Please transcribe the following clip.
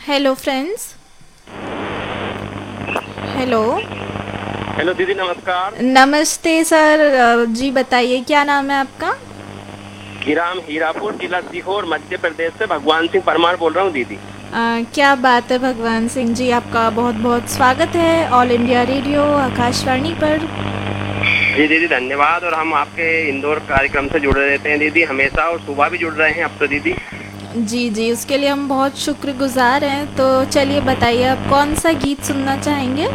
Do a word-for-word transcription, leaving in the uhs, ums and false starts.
Hello friends. Hello. Hello दीदी, नमस्कार। नमस्ते सर। अ, जी बताइए क्या नाम है आपका? गिराम हीरापुर, जिला सीहोर, मध्य प्रदेश से भगवान सिंह परमार बोल रहा हूँ दीदी। अ, क्या बात है भगवान सिंह जी, आपका बहुत बहुत स्वागत है ऑल इंडिया रेडियो आकाशवाणी पर। जी दीदी, धन्यवाद। और हम आपके इंदौर कार्यक्रम से जुड़े रहते हैं दीदी, हमेशा, और सुबह भी जुड़ रहे हैं अब तो दीदी। जी जी, उसके लिए हम बहुत शुक्रगुजार हैं। तो चलिए बताइए आप कौन सा गीत सुनना चाहेंगे?